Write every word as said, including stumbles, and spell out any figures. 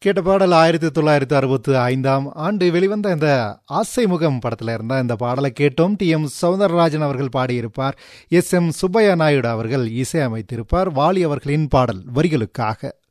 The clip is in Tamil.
கேட்ட பாடல் ஆயிரத்தி தொள்ளாயிரத்தி அறுபத்தி ஐந்தாம் ஆண்டு வெளிவந்த இந்த ஆசை முகம் படத்துல இருந்த இந்த பாடலை கேட்டோம். டி எம் சௌந்தரராஜன் அவர்கள் பாடியிருப்பார். எஸ் எம் சுப்பையா நாயுடு அவர்கள் இசையமைத்திருப்பார். வாலி அவர்களின் பாடல் வரிகளுக்காக.